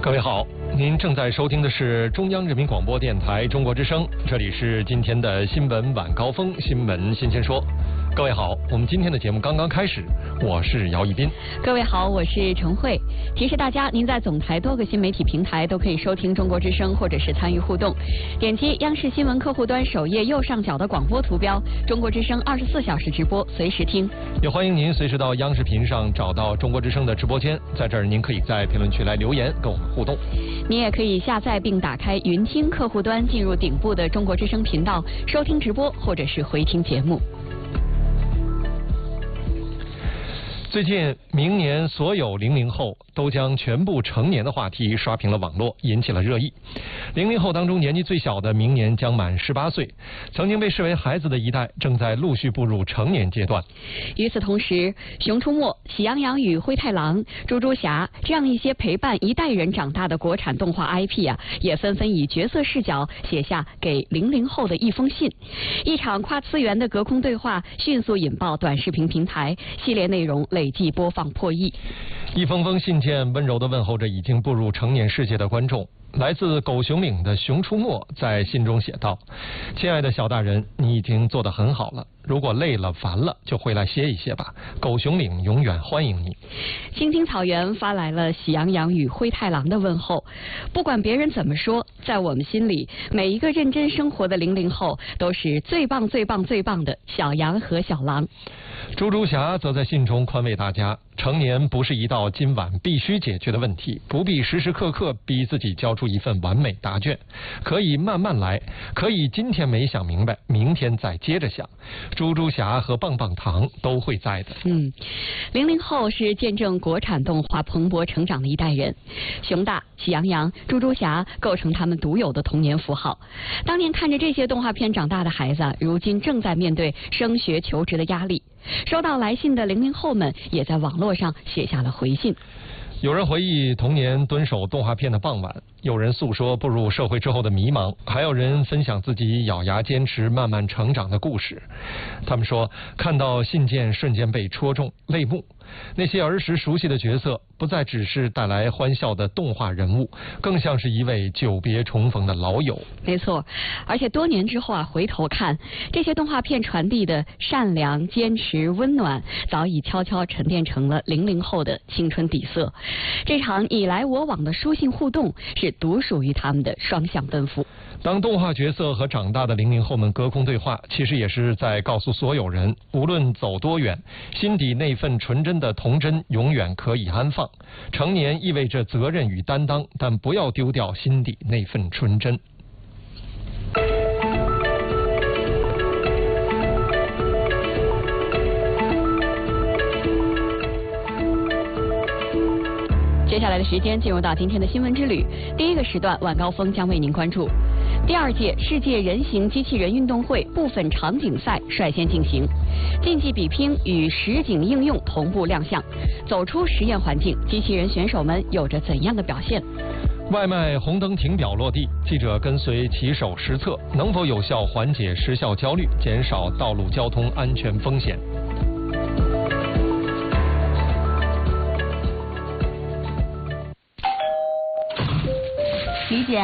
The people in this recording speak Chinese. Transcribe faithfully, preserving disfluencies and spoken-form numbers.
各位好，您正在收听的是中央人民广播电台中国之声，这里是今天的新闻晚高峰，新闻新鲜说。各位好，我们今天的节目刚刚开始，我是姚一斌。 各位好，我是陈慧。提示大家，您在总台多个新媒体平台都可以收听中国之声，或者是参与互动。点击央视新闻客户端首页右上角的广播图标，中国之声二十四小时直播，随时听。 也欢迎您随时到央视频上找到中国之声的直播间，在这儿您可以在评论区来留言跟我们互动。 您也可以下载并打开云听客户端，进入顶部的中国之声频道，收听直播或者是回听节目。 最近，明年所有零零后都将全部成年的话题刷屏了网络，引起了热议。零零后当中年纪最小的明年将满十八岁，曾经被视为孩子的一代正在陆续步入成年阶段。 与此同时，《熊出没》《喜羊羊与灰太狼》《猪猪侠》这样一些陪伴一代人长大的国产动画 I P 啊，也纷纷以角色视角写下给零零后的一封信。一场跨次元的隔空对话迅速引爆短视频平台，系列内容累计播放破亿。 一封封信件温柔地问候着已经步入成年世界的观众。来自狗熊岭的熊出没在信中写道：亲爱的小大人，你已经做得很好了，如果累了烦了就回来歇一歇吧，狗熊岭永远欢迎你。 青青草原发来了喜羊羊与灰太狼的问候，不管别人怎么说，在我们心里，每一个认真生活的零零后都是最棒最棒最棒的小羊和小狼。 猪猪侠则在信中宽慰大家，成年不是一道今晚必须解决的问题，不必时时刻刻逼自己交出一份完美答卷，可以慢慢来，可以今天没想明白，明天再接着想。猪猪侠和棒棒糖都会在的。 嗯，零零后是见证国产动画蓬勃成长的一代人，熊大、喜羊羊、猪猪侠构成他们独有的童年符号。当年看着这些动画片长大的孩子，如今正在面对升学求职的压力。收到来信的零零后们也在网络上写下了回信。 有人回忆童年蹲守动画片的傍晚，有人诉说步入社会之后的迷茫，还有人分享自己咬牙坚持慢慢成长的故事。他们说，看到信件瞬间被戳中，泪目。那些儿时熟悉的角色，不再只是带来欢笑的动画人物，更像是一位久别重逢的老友。 没错，而且多年之后啊，回头看这些动画片传递的善良、坚持、温暖，早已悄悄沉淀成了零零后的青春底色。这场你来我往的书信互动，是独属于他们的双向奔赴。 当动画角色和长大的零零后们隔空对话，其实也是在告诉所有人，无论走多远，心底那份纯真的童真永远可以安放。成年意味着责任与担当，但不要丢掉心底那份纯真。 接下来的时间进入到今天的新闻之旅，第一个时段晚高峰将为您关注第二届世界人形机器人运动会部分场景赛率先进行，竞技比拼与实景应用同步亮相。走出实验环境，机器人选手们有着怎样的表现？ 外卖红灯停表落地，记者跟随骑手实测，能否有效缓解时效焦虑，减少道路交通安全风险？ 理解。